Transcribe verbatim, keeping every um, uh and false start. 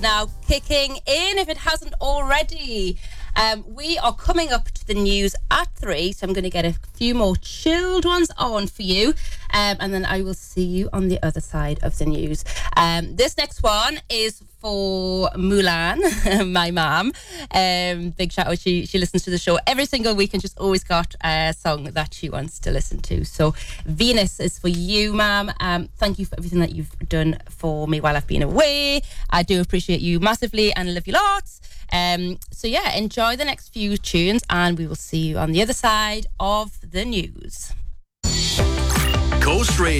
Now kicking in, if it hasn't already. Um, we are coming up to the news at three, so I'm going to get a few more chilled ones on for you, um, and then I will see you on the other side of the news. Um, this next one is for Mulan, my mum. Um, big shout out, she, she listens to the show every single week and she's always got a song that she wants to listen to. So Venus is for you, mum. Um, thank you for everything that you've done for me while I've been away. I do appreciate you massively and love you lots. Um, so yeah, enjoy the next few tunes and we will see you on the other side of the news. Coast Radio.